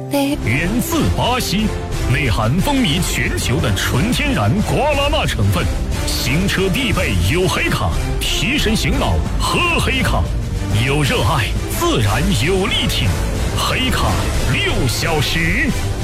源自巴西，内含风靡全球的纯天然瓜拉纳成分，行车必备有黑卡，提神醒脑喝黑卡，有热爱自然有力挺，黑卡6小时。